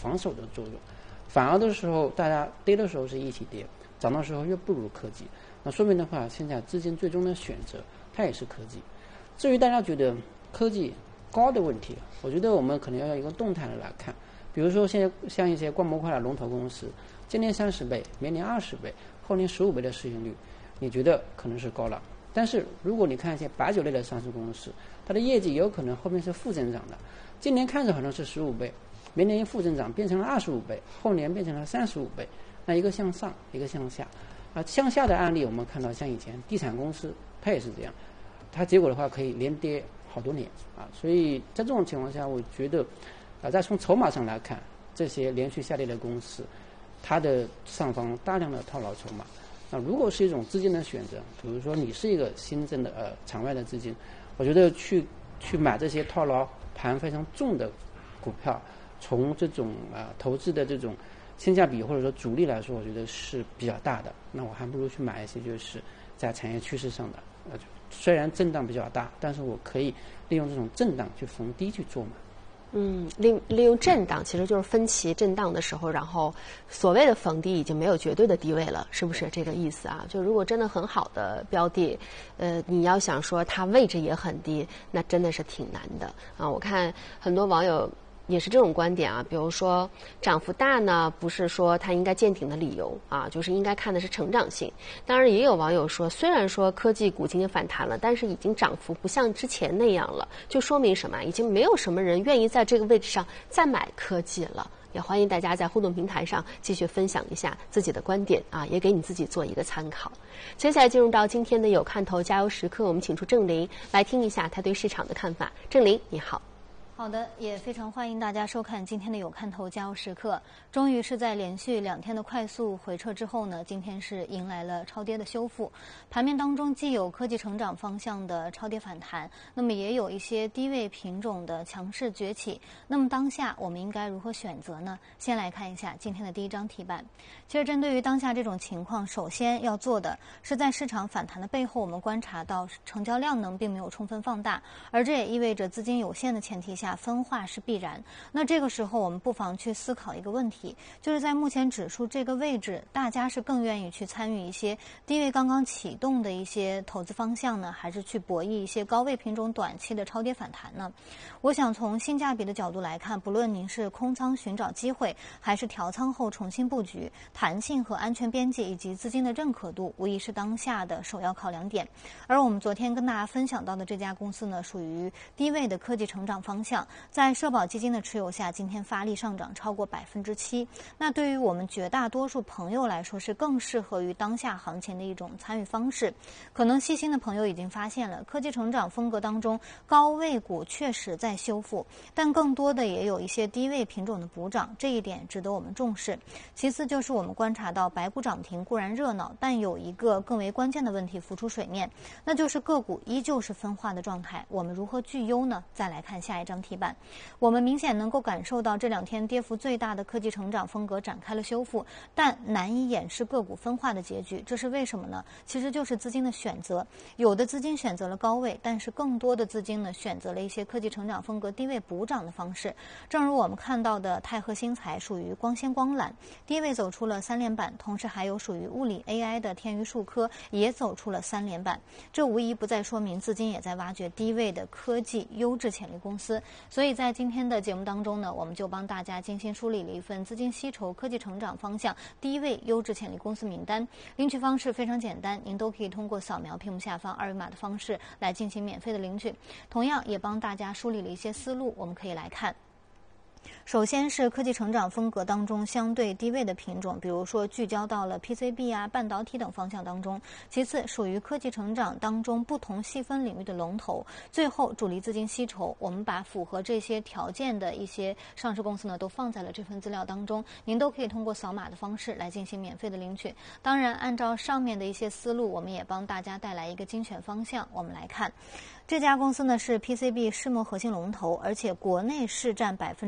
防守的作用，反而的时候大家跌的时候是一起跌，涨的时候又不如科技。那说明的话，现在资金最终的选择它也是科技。至于大家觉得科技高的问题，我觉得我们可能要用一个动态的来看。比如说现在像一些光模块的龙头公司，今年30倍，明年20倍，后年15倍的市盈率，你觉得可能是高了。但是如果你看一些白酒类的上市公司，它的业绩有可能后面是负增长的，今年看着好像是15倍，明年负增长变成了25倍，后年变成了35倍，那一个向上，一个向下。向下的案例我们看到，像以前地产公司它也是这样，它结果的话可以连跌好多年所以在这种情况下，我觉得再从筹码上来看，这些连续下跌的公司，它的上方大量的套牢筹码。那如果是一种资金的选择，比如说你是一个新增的场外的资金，我觉得去买这些套牢盘非常重的股票，从这种投资的这种性价比或者说主力来说，我觉得是比较大的。那我还不如去买一些就是在产业趋势上的，虽然震荡比较大，但是我可以利用这种震荡去逢低去做嘛。 利用震荡其实就是分歧震荡的时候，然后所谓的逢低已经没有绝对的低位了，是不是这个意思啊？就如果真的很好的标的，你要想说它位置也很低，那真的是挺难的啊。我看很多网友也是这种观点啊，比如说涨幅大呢，不是说它应该见顶的理由啊，就是应该看的是成长性。当然也有网友说，虽然说科技股今天反弹了，但是已经涨幅不像之前那样了，就说明什么？已经没有什么人愿意在这个位置上再买科技了。也欢迎大家在互动平台上继续分享一下自己的观点啊，也给你自己做一个参考。接下来进入到今天的有看头加油时刻，我们请出郑林来听一下他对市场的看法。郑林，你好。 好的，也非常欢迎大家收看今天的有看头加油时刻。终于是在连续2天的快速回撤之后呢，今天是迎来了超跌的修复。盘面当中既有科技成长方向的超跌反弹，那么也有一些低位品种的强势崛起。那么当下我们应该如何选择呢？先来看一下今天的第一张题板。其实针对于当下这种情况，首先要做的是在市场反弹的背后，我们观察到成交量能并没有充分放大，而这也意味着资金有限的前提下，分化是必然。那这个时候我们不妨去思考一个问题，就是在目前指数这个位置，大家是更愿意去参与一些低位刚刚启动的一些投资方向呢，还是去博弈一些高位品种短期的超跌反弹呢？我想从性价比的角度来看，不论您是空仓寻找机会，还是调仓后重新布局，弹性和安全边界以及资金的认可度无疑是当下的首要考量点。而我们昨天跟大家分享到的这家公司呢，属于低位的科技成长方向，在社保基金的持有下，今天发力上涨超过7%。那对于我们绝大多数朋友来说，是更适合于当下行情的一种参与方式。可能细心的朋友已经发现了，科技成长风格当中，高位股确实在修复，但更多的也有一些低位品种的补涨，这一点值得我们重视。其次就是我们观察到白股涨停固然热闹，但有一个更为关键的问题浮出水面，那就是个股依旧是分化的状态。我们如何聚优呢？再来看下一张题板，我们明显能够感受到这2天跌幅最大的科技成长风格展开了修复，但难以掩饰个股分化的结局。这是为什么呢？其实就是资金的选择，有的资金选择了高位，但是更多的资金呢选择了一些科技成长风格低位补涨的方式。正如我们看到的泰禾新材属于光纤光缆，低位走出了3连板，同时还有属于物理 AI 的天娱数科也走出了3连板，这无疑不再说明资金也在挖掘低位的科技优质潜力公司。所以在今天的节目当中呢，我们就帮大家精心梳理了一份资金吸筹科技成长方向低位优质潜力公司名单。领取方式非常简单，您都可以通过扫描屏幕下方2维码的方式来进行免费的领取。同样也帮大家梳理了一些思路，我们可以来看。首先是科技成长风格当中相对低位的品种，比如说聚焦到了 PCB 啊、半导体等方向当中。其次属于科技成长当中不同细分领域的龙头。最后主力资金吸筹，我们把符合这些条件的一些上市公司呢都放在了这份资料当中，您都可以通过扫码的方式来进行免费的领取。当然按照上面的一些思路，我们也帮大家带来一个精选方向。我们来看这家公司呢是 PCB 世贸核心龙头，而且国内市占50%左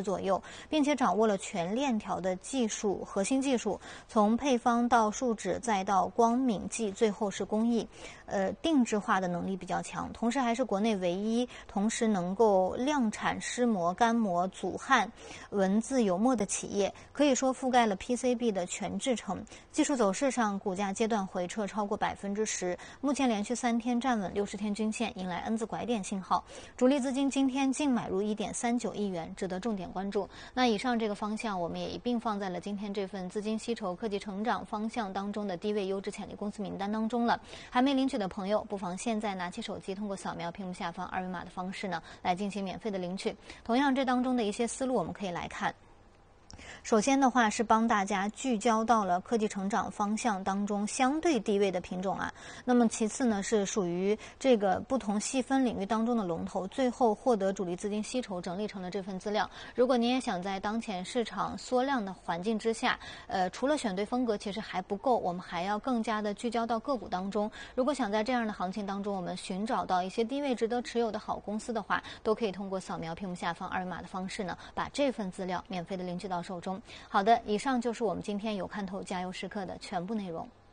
左右，并且掌握了全链条的技术核心技术，从配方到树脂再到光敏剂，最后是工艺，定制化的能力比较强，同时还是国内唯一同时能够量产湿膜、干膜、阻焊、文字油墨的企业，可以说覆盖了 PCB 的全制程。技术走势上，股价阶段回撤超过10%，目前连续3天站稳60天均线，迎来 N 字拐点信号。主力资金今天净买入1.39亿元，值得重点关注。那以上这个方向，我们也一并放在了今天这份资金吸筹科技成长方向当中的低位优质潜力公司名单当中了。还没领取的朋友，不妨现在拿起手机，通过扫描屏幕下方2维码的方式呢，来进行免费的领取。同样，这当中的一些思路我们可以来看。首先的话是帮大家聚焦到了科技成长方向当中相对低位的品种啊。那么其次呢是属于这个不同细分领域当中的龙头，最后获得主力资金吸筹整理成了这份资料。如果您也想在当前市场缩量的环境之下，除了选对风格其实还不够，我们还要更加的聚焦到个股当中。如果想在这样的行情当中我们寻找到一些低位值得持有的好公司的话，都可以通过扫描屏幕下方2维码的方式呢，把这份资料免费的领取到手中。好的，以上就是我们今天有看头加油时刻的全部内容。